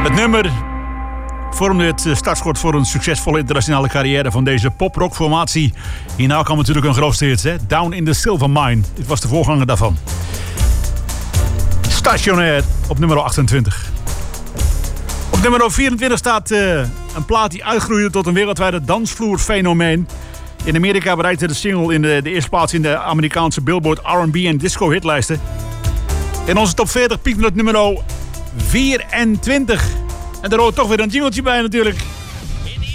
Het nummer vormde het startschot voor een succesvolle internationale carrière van deze pop-rock-formatie. Hierna kwam natuurlijk een grootste hit, hè? Down in the Silver Mine. Dit was de voorganger daarvan. Stationair op nummer 28. Op nummer 24 staat een plaat die uitgroeide tot een wereldwijde dansvloerfenomeen. In Amerika bereikte de single in de eerste plaats in de Amerikaanse Billboard R&B en disco hitlijsten. In onze top 40 piekte het nummer 24. En daar hoort toch weer een jingletje bij natuurlijk.